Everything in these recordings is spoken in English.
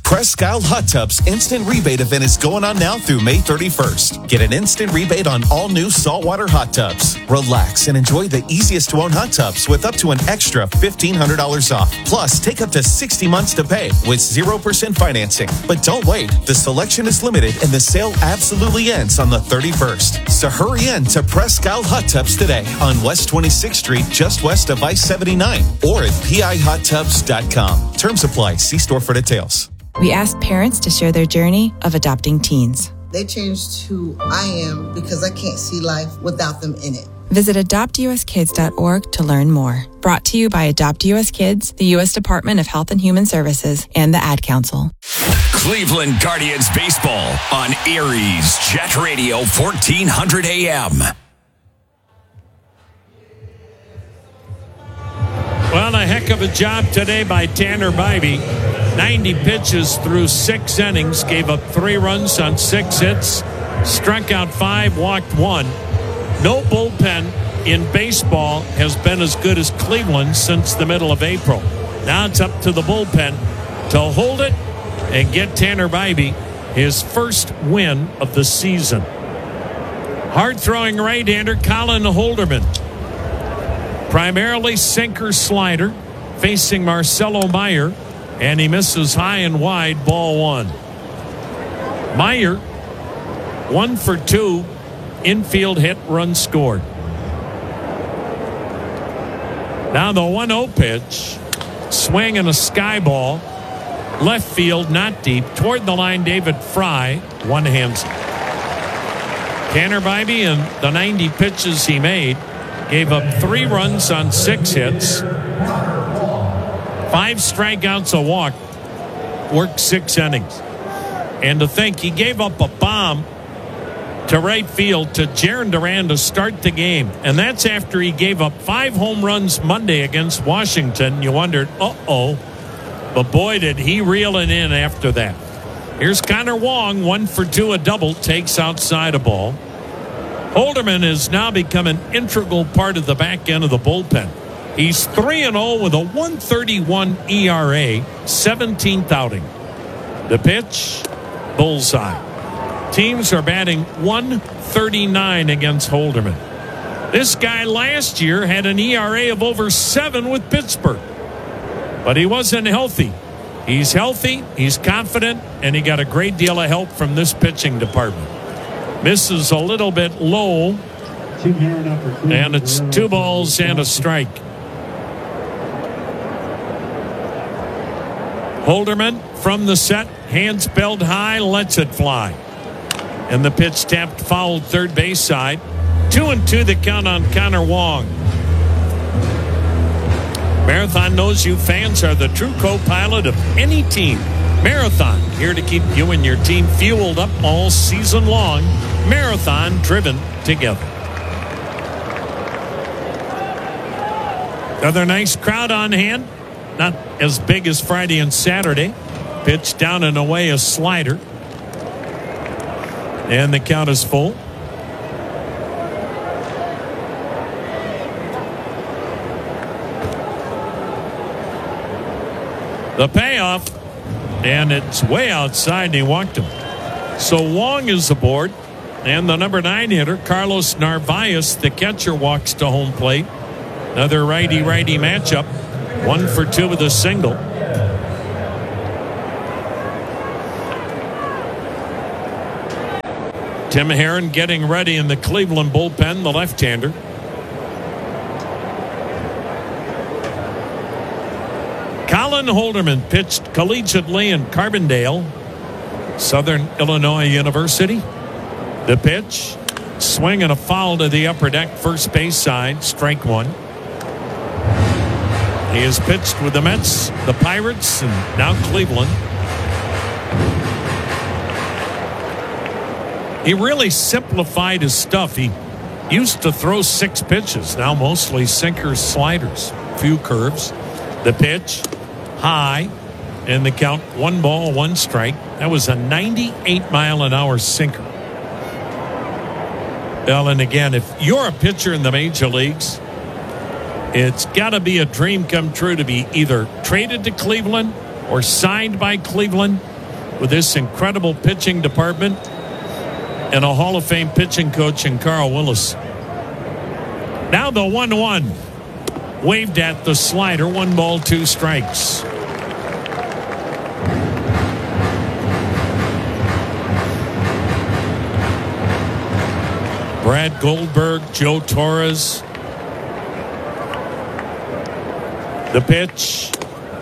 Presque Isle Hot Tubs Instant Rebate Event is going on now through May 31st. Get an instant rebate on all new saltwater hot tubs. Relax and enjoy the easiest to own hot tubs with up to an extra $1,500 off. Plus, take up to 60 months to pay with 0% financing. But don't wait. The selection is limited and the sale absolutely ends on the 31st. So hurry in to Presque Isle Hot Tubs today on West 26th Street, just west of I-79, or at pihottubs.com. Terms apply. See store for details. We asked parents to share their journey of adopting teens. They changed who I am because I can't see life without them in it. Visit adoptuskids.org to learn more. Brought to you by Adopt US Kids, the U.S. Department of Health and Human Services, and the Ad Council. Cleveland Guardians baseball on Aries Jet Radio 1400 AM. Well, a heck of a job today by Tanner Bybee. 90 pitches through 6 innings, gave up 3 runs on 6 hits, struck out 5, walked 1. No bullpen in baseball has been as good as Cleveland since the middle of April. Now it's up to the bullpen to hold it and get Tanner Bybee his first win of the season. Hard-throwing right-hander Colin Holderman. Primarily sinker slider, facing Marcelo Meyer, and he misses high and wide, ball 1. Meyer, 1 for 2, infield hit, run scored. Now the 1-0 pitch, swing and a sky ball, left field, not deep, toward the line, David Fry, one-hands. Tanner Bybee in the 90 pitches he made gave up 3 runs on 6 hits, 5 strikeouts, a walk, worked 6 innings. And to think he gave up a bomb to right field to Jarren Duran to start the game. And that's after he gave up 5 home runs Monday against Washington. You wondered, uh-oh. But boy, did he reel it in after that. Here's Connor Wong, 1 for 2, a double, takes outside a ball. Holderman has now become an integral part of the back end of the bullpen. He's 3-0 with a 1.31 ERA, 17th outing. The pitch, bullseye. Teams are batting 139 against Holderman. This guy last year had an ERA of over 7 with Pittsburgh. But he wasn't healthy. He's healthy, he's confident, and he got a great deal of help from this pitching department. Misses a little bit low, and it's 2 balls and a strike. Holderman from the set, hands belled high, lets it fly. And the pitch tapped foul third base side. 2-2 the count on Connor Wong. Marathon knows you fans are the true co-pilot of any team. Marathon, here to keep you and your team fueled up all season long. Marathon, driven together. Another nice crowd on hand. Not as big as Friday and Saturday. Pitch down and away, a slider. And the count is full. The payoff, and it's way outside, and he walked him. So Wong is aboard, and the number 9 hitter, Carlos Narvaez, the catcher, walks to home plate. Another righty-righty matchup. 1 for 2 with a single. Tim Herron getting ready in the Cleveland bullpen, the left-hander. Colin Holderman pitched collegiately in Carbondale, Southern Illinois University. The pitch, swing and a foul to the upper deck, first base side, strike 1. He has pitched with the Mets, the Pirates, and now Cleveland. He really simplified his stuff. He used to throw 6 pitches, now mostly sinkers, sliders, few curves. The pitch, high, and the count, 1 ball, 1 strike. That was a 98-mile-an-hour sinker. Well, and again, if you're a pitcher in the major leagues, it's got to be a dream come true to be either traded to Cleveland or signed by Cleveland with this incredible pitching department and a Hall of Fame pitching coach in Carl Willis. Now the 1-1. Waved at the slider. 1 ball, 2 strikes. Brad Goldberg, Joe Torres. The pitch.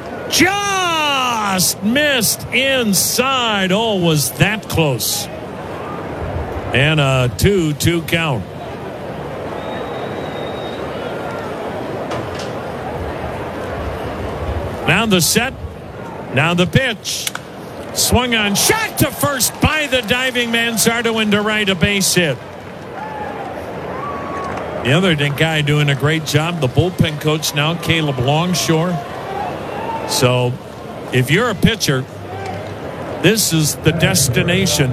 Just missed inside. Oh, was that close. And a 2-2 count. Now the set. Now the pitch. Swung on. Shot to first by the diving Manzardo into right. A base hit. The other guy doing a great job, the bullpen coach now, Caleb Longshore. So if you're a pitcher, this is the destination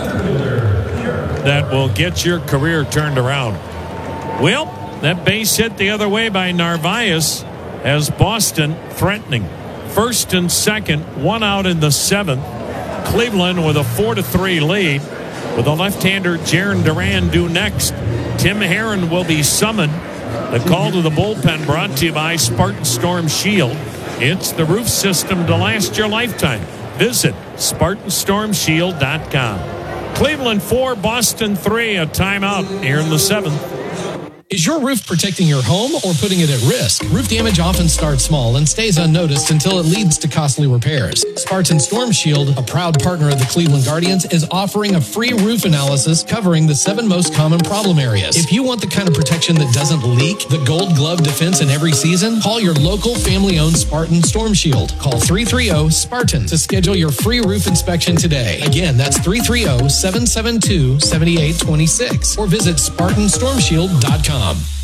that will get your career turned around. Well, that base hit the other way by Narvaez has Boston threatening. First and second, 1 out in the 7th. Cleveland with a 4-3 lead with a left-hander Jarren Duran due next. Tim Herrin will be summoned. The call to the bullpen brought to you by Spartan Storm Shield. It's the roof system to last your lifetime. Visit SpartanStormShield.com. Cleveland 4, Boston 3, a timeout here in the 7th. Is your roof protecting your home or putting it at risk? Roof damage often starts small and stays unnoticed until it leads to costly repairs. Spartan Storm Shield, a proud partner of the Cleveland Guardians, is offering a free roof analysis covering the 7 most common problem areas. If you want the kind of protection that doesn't leak, the Gold Glove defense in every season, call your local family-owned Spartan Storm Shield. Call 330-SPARTAN to schedule your free roof inspection today. Again, that's 330-772-7826 or visit SpartanStormShield.com.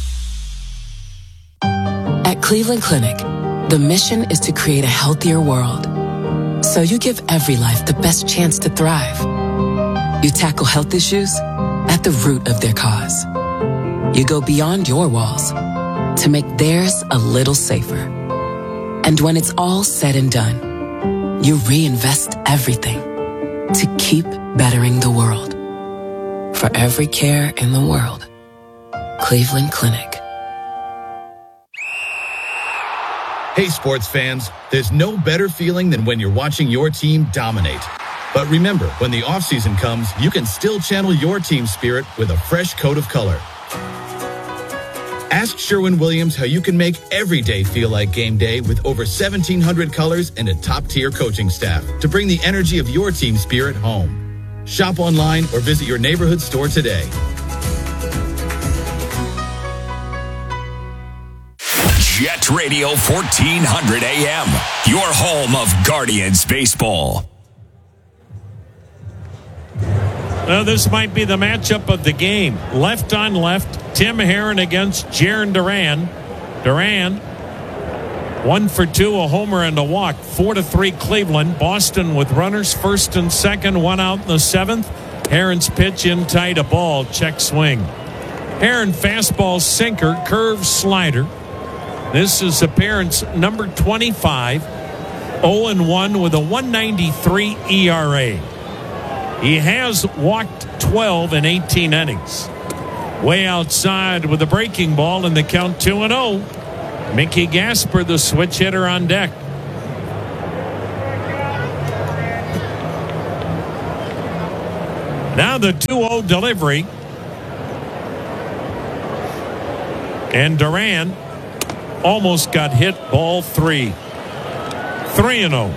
At Cleveland Clinic, the mission is to create a healthier world. So you give every life the best chance to thrive. You tackle health issues at the root of their cause. You go beyond your walls to make theirs a little safer. And when it's all said and done, you reinvest everything to keep bettering the world. For every care in the world, Cleveland Clinic. Hey, sports fans, there's no better feeling than when you're watching your team dominate. But remember, when the offseason comes, you can still channel your team spirit with a fresh coat of color. Ask Sherwin-Williams how you can make every day feel like game day with over 1,700 colors and a top-tier coaching staff to bring the energy of your team spirit home. Shop online or visit your neighborhood store today. Jet Radio 1400 AM, your home of Guardians baseball. Well, this might be the matchup of the game. Left on left, Tim Herrin against Jarren Duran. Duran, 1 for 2, a homer and a walk. 4-3 Cleveland. Boston with runners first and second, 1 out in the 7th. Herrin's pitch in tight, a ball, check swing. Herrin fastball, sinker, curve, slider. This is appearance number 25, 0-1 with a 1.93 ERA. He has walked 12 in 18 innings. Way outside with a breaking ball in the count 2-0. Mickey Gasper, the switch hitter, on deck. Now the 2-0 delivery. And Duran almost got hit, ball 3. 3-0.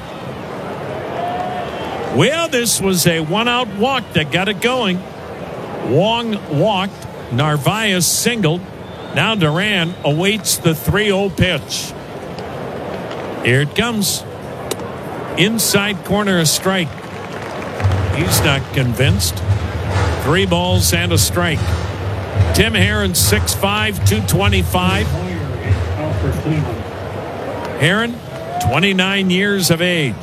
Well, this was a 1-out walk that got it going. Wong walked. Narvaez singled. Now Duran awaits the 3-0 pitch. Here it comes. Inside corner, a strike. He's not convinced. 3 balls and a strike. Tim Herrin, 6'5", 225. Herrin, 29 years of age.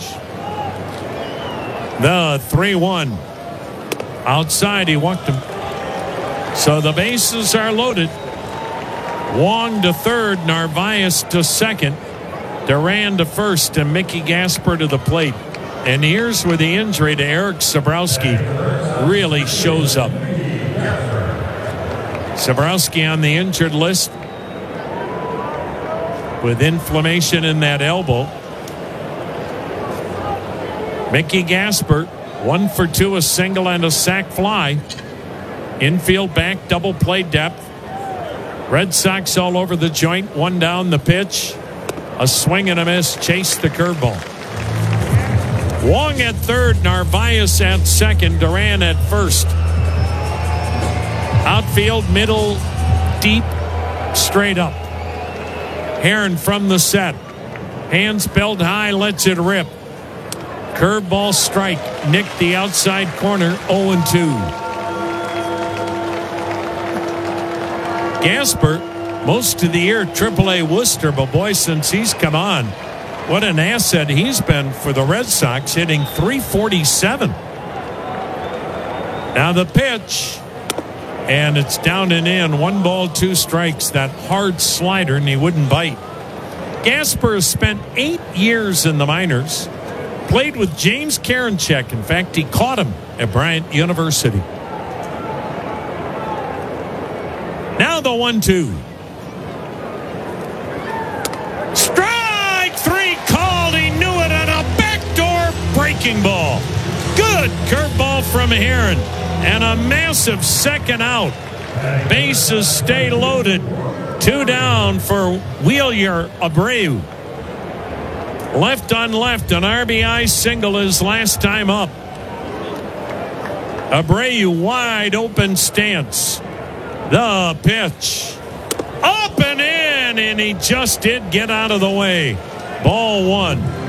The 3-1. Outside, he walked him. So the bases are loaded. Wong to third, Narvaez to second, Duran to first, and Mickey Gasper to the plate. And here's where the injury to Eric Sabrowski really shows up. Sabrowski on the injured list with inflammation in that elbow. Mickey Gaspar, 1 for 2, a single and a sac fly. Infield back, double play depth. Red Sox all over the joint. 1 down the pitch. A swing and a miss. Chase the curveball. Wong at third. Narvaez at second. Duran at first. Outfield, middle, deep, straight up. Heron from the set. Hands belt high, lets it rip. Curveball strike. Nicked the outside corner. 0-2. Gaspar, most of the year AAA Worcester, but boy, since he's come on, what an asset he's been for the Red Sox, hitting .347. Now the pitch, and it's down and in. 1 ball, 2 strikes. That hard slider, and he wouldn't bite. Gaspar has spent 8 years in the minors, played with James Karinchak. In fact, he caught him at Bryant University. Now the 1-2. Strike 3 called. He knew it on a backdoor breaking ball. Good curveball from Heron. And a massive second out. Bases stay loaded. 2 down for Wheeler Abreu. Left on left, an RBI single his last time up. Abreu wide open stance. The pitch. Up and in, and he just did get out of the way. Ball 1.